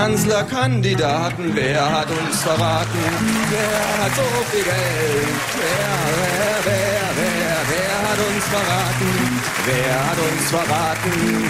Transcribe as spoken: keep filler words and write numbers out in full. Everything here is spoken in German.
Kanzlerkandidaten, wer hat uns verraten? Wer hat so viel Geld? Wer, wer, wer, wer, wer hat uns verraten? Wer hat uns verraten?